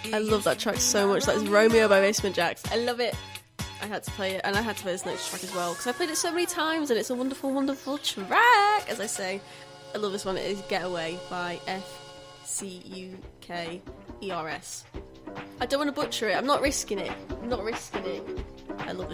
I love that track so much. That is Romeo by Basement Jaxx. I love it. I had to play it, and I had to play this next track as well, because I played it so many times, and it's a wonderful, wonderful track, as I say. I love this one. It is Getaway by FCUKERS. I don't want to butcher it. I'm not risking it. I love